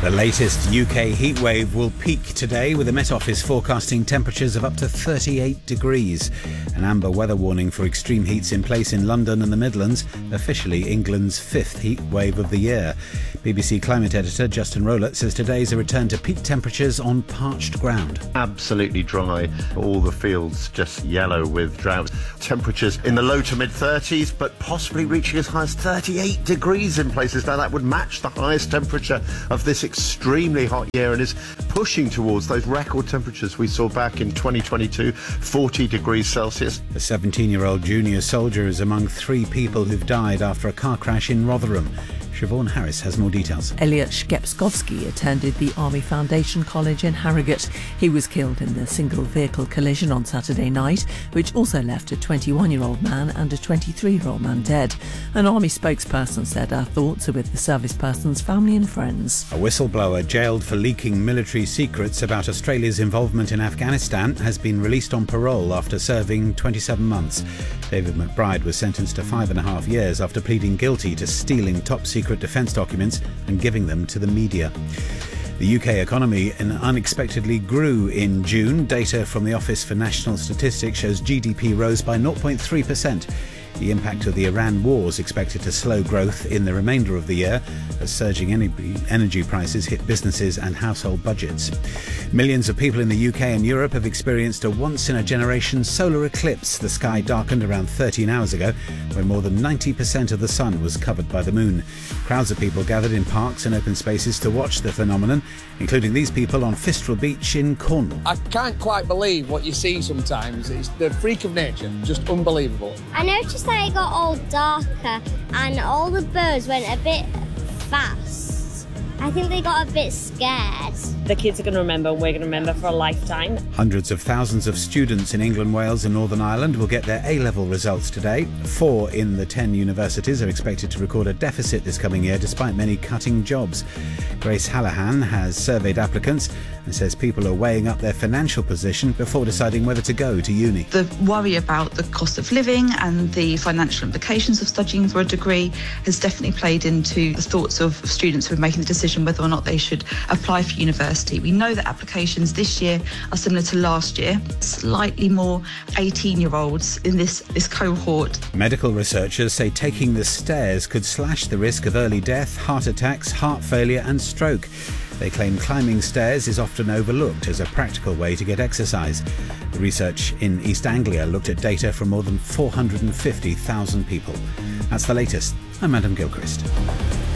The latest UK heatwave will peak today, with the Met Office forecasting temperatures of up to 38 degrees. An amber weather warning for extreme heat's in place in London and the Midlands, officially England's fifth heatwave of the year. BBC climate editor Justin Rowlett says today's a return to peak temperatures on parched ground. Absolutely dry, all the fields just yellow with drought. Temperatures in the low to mid-30s, but possibly reaching as high as 38 degrees in places. Now that would match the highest temperature of this extremely hot year and is pushing towards those record temperatures we saw back in 2022, 40 degrees Celsius. A 17-year-old junior soldier is among 3 people who've died after a car crash in Rotherham. Siobhan Harris has more details. Elliot Shkepskovsky attended the Army Foundation College in Harrogate. He was killed in the single-vehicle collision on Saturday night, which also left a 21-year-old man and a 23-year-old man dead. An Army spokesperson said, "Our thoughts are with the service person's family and friends." A whistleblower jailed for leaking military secrets about Australia's involvement in Afghanistan has been released on parole after serving 27 months. David McBride was sentenced to 5.5 years after pleading guilty to stealing top-secret defence documents and giving them to the media. The UK economy unexpectedly grew in June. Data from the Office for National Statistics shows GDP rose by 0.3%. The impact of the Iran war is expected to slow growth in the remainder of the year as surging energy prices hit businesses and household budgets. Millions of people in the UK and Europe have experienced a once-in-a-generation solar eclipse. The sky darkened around 13 hours ago when more than 90% of the sun was covered by the moon. Crowds of people gathered in parks and open spaces to watch the phenomenon, including these people on Fistral Beach in Cornwall. I can't quite believe what you see sometimes. It's the freak of nature, just unbelievable. I noticed that it got all darker and all the birds went a bit fast. I think they got a bit scared. The kids are going to remember, and we're going to remember for a lifetime. Hundreds of thousands of students in England, Wales and Northern Ireland will get their A-level results today. 4 in the 10 universities are expected to record a deficit this coming year, despite many cutting jobs. Grace Hallahan has surveyed applicants and says people are weighing up their financial position before deciding whether to go to uni. The worry about the cost of living and the financial implications of studying for a degree has definitely played into the thoughts of students who are making the decision whether or not they should apply for university. We know that applications this year are similar to last year. Slightly more 18-year-olds in this cohort. Medical researchers say taking the stairs could slash the risk of early death, heart attacks, heart failure and stroke. They claim climbing stairs is often overlooked as a practical way to get exercise. The research in East Anglia looked at data from more than 450,000 people. That's the latest. I'm Adam Gilchrist.